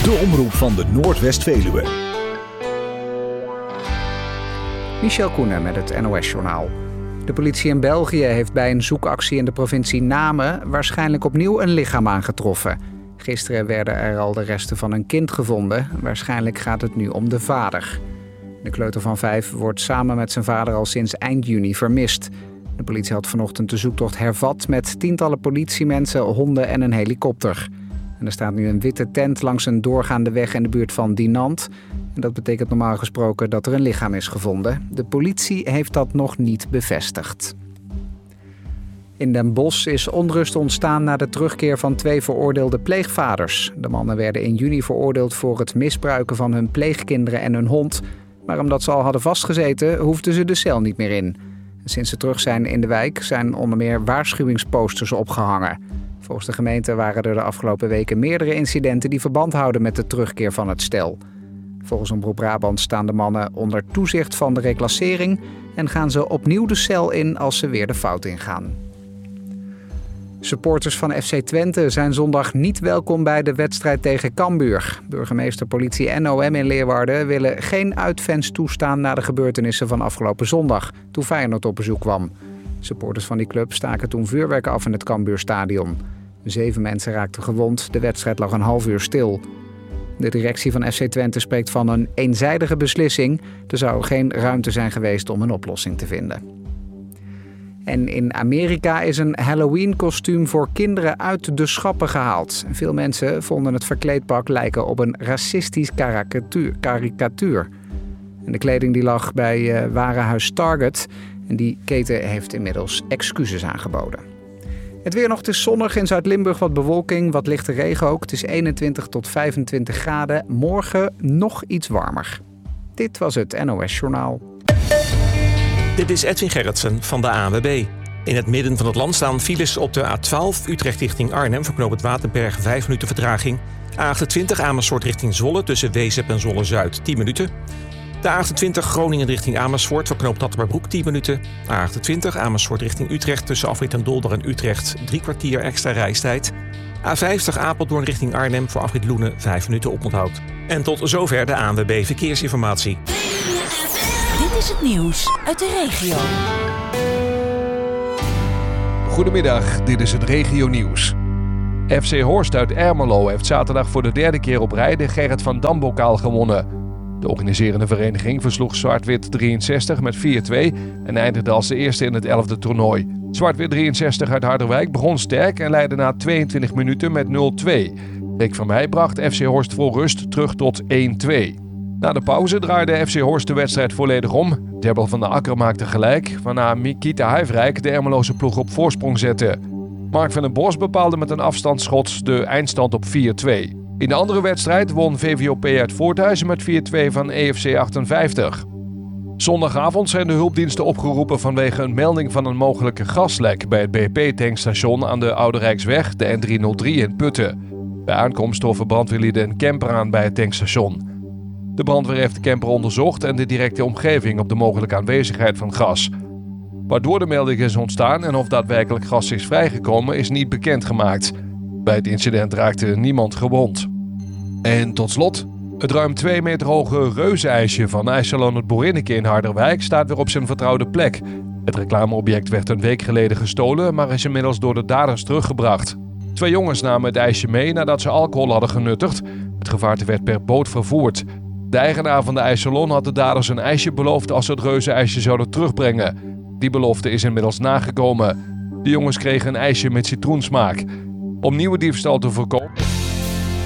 De omroep van de Noordwest-Veluwe. Michel Koenen met het NOS-journaal. De politie in België heeft bij een zoekactie in de provincie Namen waarschijnlijk opnieuw een lichaam aangetroffen. Gisteren werden er al de resten van een kind gevonden. Waarschijnlijk gaat het nu om de vader. De kleuter van 5 wordt samen met zijn vader al sinds eind juni vermist. De politie had vanochtend de zoektocht hervat met tientallen politiemensen, honden en een helikopter. En er staat nu een witte tent langs een doorgaande weg in de buurt van Dinant. En dat betekent normaal gesproken dat er een lichaam is gevonden. De politie heeft dat nog niet bevestigd. In Den Bosch is onrust ontstaan na de terugkeer van 2 veroordeelde pleegvaders. De mannen werden in juni veroordeeld voor het misbruiken van hun pleegkinderen en hun hond. Maar omdat ze al hadden vastgezeten, hoefden ze de cel niet meer in. Sinds ze terug zijn in de wijk zijn onder meer waarschuwingsposters opgehangen. Volgens de gemeente waren er de afgelopen weken meerdere incidenten die verband houden met de terugkeer van het stel. Volgens Omroep Brabant staan de mannen onder toezicht van de reclassering en gaan ze opnieuw de cel in als ze weer de fout ingaan. Supporters van FC Twente zijn zondag niet welkom bij de wedstrijd tegen Cambuur. Burgemeester, politie en OM in Leeuwarden willen geen uitfans toestaan na de gebeurtenissen van afgelopen zondag, toen Feyenoord op bezoek kwam. Supporters van die club staken toen vuurwerk af in het Cambuurstadion. 7 mensen raakten gewond, de wedstrijd lag een half uur stil. De directie van FC Twente spreekt van een eenzijdige beslissing. Er zou geen ruimte zijn geweest om een oplossing te vinden. En in Amerika is een Halloween-kostuum voor kinderen uit de schappen gehaald. Veel mensen vonden het verkleedpak lijken op een racistisch karikatuur. En de kleding die lag bij warenhuis Target. En die keten heeft inmiddels excuses aangeboden. Het weer nog, het is zonnig, in Zuid-Limburg wat bewolking, wat lichte regen ook. Het is 21 tot 25 graden. Morgen nog iets warmer. Dit was het NOS Journaal. Dit is Edwin Gerritsen van de ANWB. In het midden van het land staan files op de A12 Utrecht richting Arnhem voor knooppunt Waterberg 5 minuten vertraging. A28 Amersfoort richting Zwolle tussen Wezep en Zwolle-Zuid 10 minuten. De A28 Groningen richting Amersfoort voor knooppunt Tattebroek 10 minuten. A28 Amersfoort richting Utrecht tussen Afrit en Dolder en Utrecht 3 kwartier extra reistijd. A50 Apeldoorn richting Arnhem voor Afrit Loenen 5 minuten oponthoud. En tot zover de ANWB Verkeersinformatie. Dit is het nieuws uit de regio. Goedemiddag, dit is het regionieuws. FC Horst uit Ermelo heeft zaterdag voor de 3e keer op rij de Gerrit van Dam-bokaal gewonnen. De organiserende vereniging versloeg Zwart-Wit 63 met 4-2 en eindigde als de eerste in het 11e toernooi. Zwart-Wit 63 uit Harderwijk begon sterk en leidde na 22 minuten met 0-2. Rick van Meij bracht FC Horst voor rust terug tot 1-2. Na de pauze draaide FC Horst de wedstrijd volledig om. Derbel van der Akker maakte gelijk, waarna Mikita Huifrijk de Ermeloze ploeg op voorsprong zette. Mark van den Bos bepaalde met een afstandsschot de eindstand op 4-2. In de andere wedstrijd won VVOP uit Voorthuizen met 4-2 van EFC 58. Zondagavond zijn de hulpdiensten opgeroepen vanwege een melding van een mogelijke gaslek bij het BP-tankstation aan de Oude Rijksweg, de N303 in Putten. Bij aankomst troffen brandweerlieden een camper aan bij het tankstation. De brandweer heeft de camper onderzocht en de directe omgeving op de mogelijke aanwezigheid van gas. Waardoor de melding is ontstaan en of daadwerkelijk gas is vrijgekomen is niet bekendgemaakt. Bij het incident raakte niemand gewond. En tot slot, het ruim 2 meter hoge reuzenijsje van IJssalon het Boerinneke in Harderwijk staat weer op zijn vertrouwde plek. Het reclameobject werd een week geleden gestolen, maar is inmiddels door de daders teruggebracht. 2 jongens namen het ijsje mee nadat ze alcohol hadden genuttigd. Het gevaarte werd per boot vervoerd. De eigenaar van de IJssalon had de daders een ijsje beloofd als ze het reuzenijsje zouden terugbrengen. Die belofte is inmiddels nagekomen. De jongens kregen een ijsje met citroensmaak. Om nieuwe diefstal te voorkomen...